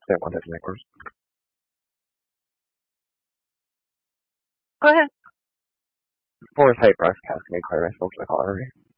Don't want it to make worse. Go ahead. Forest Height Brush Cascade Clear, I spoke to the caller already.